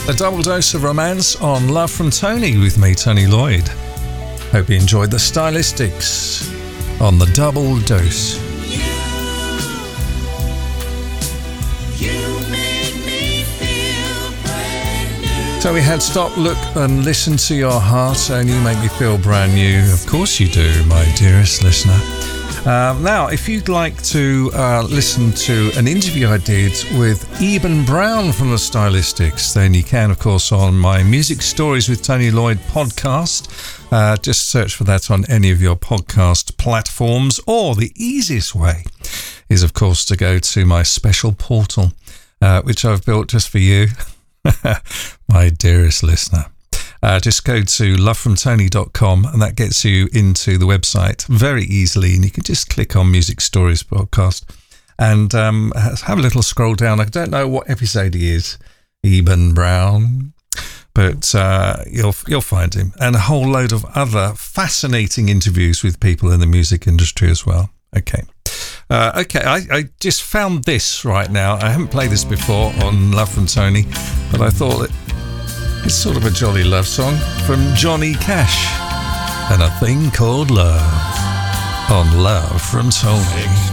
A double dose of romance on Love from Tony with me, Tony Lloyd. Hope you enjoyed the Stylistics on the double dose. So we had Stop, Look and Listen to Your Heart, and You Make Me Feel Brand New. Of course you do, my dearest listener. Now, if you'd like to listen to an interview I did with Eben Brown from the Stylistics, then you can, of course, on my Music Stories with Tony Lloyd podcast. Just search for that on any of your podcast platforms, or the easiest way is, of course, to go to my special portal, which I've built just for you, my dearest listener. Just go to lovefromtony.com and that gets you into the website very easily, and you can just click on Music Stories podcast and have a little scroll down. I don't know what episode he is, Eben Brown, but you'll find him, and a whole load of other fascinating interviews with people in the music industry as well. Okay, I just found this right now. I haven't played this before on Love from Tony, but I thought it's sort of a jolly love song from Johnny Cash, and A Thing Called Love on Love from Tony.